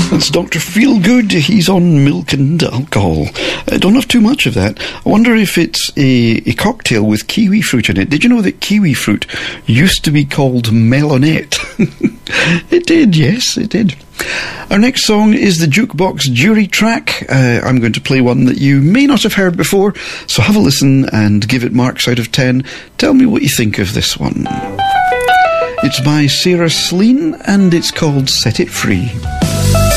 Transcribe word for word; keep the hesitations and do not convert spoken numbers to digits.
That's Doctor Feelgood. He's on milk and alcohol. I don't have too much of that. I wonder if it's a, a cocktail with kiwi fruit in it. Did you know that kiwi fruit used to be called melonette? It did, yes, it did. Our next song is the Jukebox Jury track. Uh, I'm going to play one that you may not have heard before, so have a listen and give it marks out of ten. Tell me what you think of this one. It's by Sarah Slean and it's called Set It Free.